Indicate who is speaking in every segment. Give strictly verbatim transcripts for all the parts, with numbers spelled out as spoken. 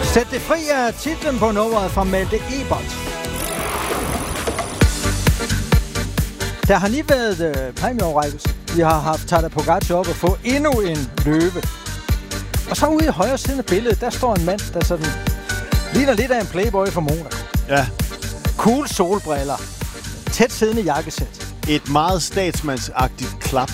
Speaker 1: Sæt det fri er titlen på nummeret fra Malte Ebert. Der har lige været øh, præmieoverrækkelse. Vi har haft Tadej Pogačar op og få endnu en løbe. Og så ude i højre side af billedet, der står en mand, der sådan ligner lidt af en playboy fra Monaco.
Speaker 2: Ja.
Speaker 1: Cool solbriller. Tæt siddende jakkesæt.
Speaker 2: Et meget statsmandsagtigt klap.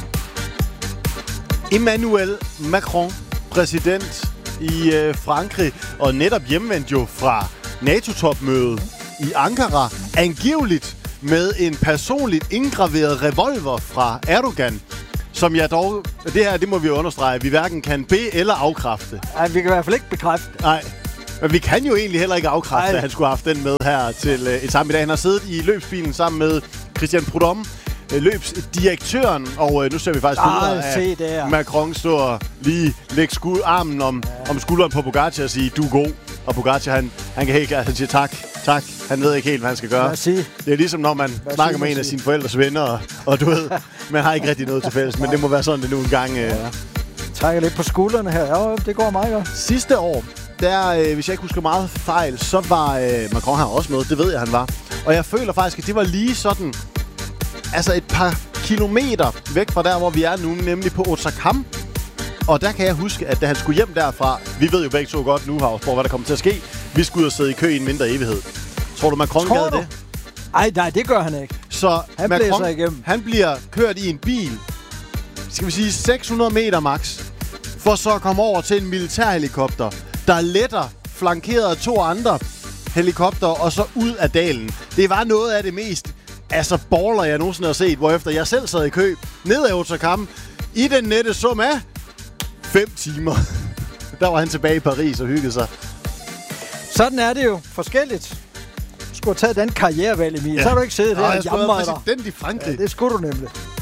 Speaker 2: Emmanuel Macron, præsident i øh, Frankrig, og netop hjemvendt jo fra NATO-topmødet i Ankara, angiveligt med en personligt indgraveret revolver fra Erdogan, som jeg dog, det her, det må vi understrege, vi hverken kan be- eller afkræfte.
Speaker 1: Nej, vi kan i hvert fald ikke bekræfte.
Speaker 2: Nej, men vi kan jo egentlig heller ikke afkræfte, Ej. at han skulle have haft den med her til øh, et sammen i dag. Han har siddet i løbsbilen sammen med Christian Prudhomme, øh, løbsdirektøren, og øh, nu ser vi faktisk billeder af Macron stå og lige lægge sku- armen om, ja. om skulderen på Pogačar og sige, du er god. Og Pogačar, han, han kan helt han siger tak, tak. Han ved ikke helt, hvad han skal gøre. Det er ligesom, når man hvad snakker med en af sine forældres venner, og, og du ved, man har ikke rigtig noget til fælles, men det må være sådan, det nu en gang. Øh.
Speaker 1: Ja. Trækker lidt på skuldrene her. Ja, det går meget godt.
Speaker 2: Sidste år, der, øh, hvis jeg ikke husker meget fejl, så var øh, Macron her også med. Det ved jeg, han var. Og jeg føler faktisk, at det var lige sådan, altså et par kilometer væk fra der, hvor vi er nu, nemlig på Otakam. Og der kan jeg huske, at da han skulle hjem derfra, vi ved jo begge to godt nu, Havsborg, hvad der kommer til at ske. Vi skulle ud og sidde i kø i en mindre evighed. Tror du, Macron gad det?
Speaker 1: Ej, nej, det gør han ikke.
Speaker 2: Så
Speaker 1: han
Speaker 2: Macron,
Speaker 1: igennem.
Speaker 2: han bliver kørt i en bil, skal vi sige seks hundrede meter max, for så at komme over til en militærhelikopter, der letter flankeret af to andre helikopter, og så ud af dalen. Det var noget af det mest, altså baller, jeg nogensinde har set, hvorefter jeg selv sad i kø ned ad Otakam i den nette sum af fem timer. Der var han tilbage i Paris og hyggede sig.
Speaker 1: Sådan er det jo. Forskelligt. Du skulle have taget den karrierevalg, Emil. Ja. Så har du ikke siddet der og jamret dig.
Speaker 2: Den i Frankrig.
Speaker 1: Ja, det skulle du nemlig.